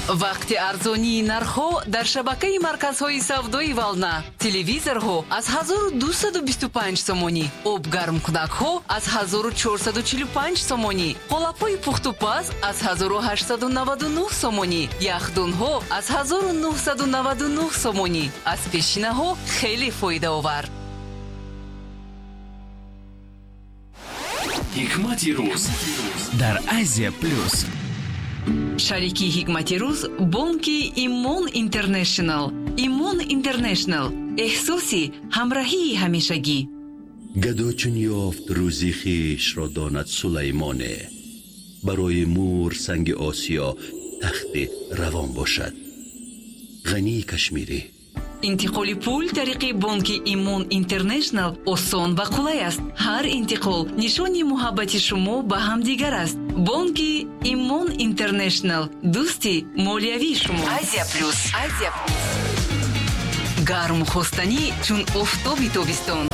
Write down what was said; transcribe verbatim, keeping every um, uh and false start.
вақти арзонии нархҳо дар шабакаи марказҳои савдои Вална. Телевизорҳо аз ҳазору дусаду бисту панҷ сомонӣ, обгармкунакҳо аз ҳазору чорсаду чилу панҷ сомонӣ, қолапҳои пухтупаз аз ҳазору ҳаштсаду наваду нӯҳ сомонӣ, яхдонҳо аз ҳазору нуҳсаду наваду нӯҳ сомонӣ. Аз пешинаҳо хеле фоидаовар. ҳикмати рӯз дар Азия плюс. шарики ҳикмати рӯз бонки Имон Интернешнл. Имон Интернешнл, эҳсоси ҳамраҳии ҳамешагӣ. гадо чун ёфт рӯзи хишро донад сулаймоне, барои мур санги осиё тахти равон бошад. ғании кашмирӣ. интиқоли пул тариқи бонки Имон Интернешнл осон ва қулай аст. ҳар интиқол нишони муҳаббати шумо ба ҳамдигар аст. бонки Имон Интернешнл, дӯсти молиявии шумо. Азия плюс. Азия плюс. гарм хостанӣ чун офтоби тобистон.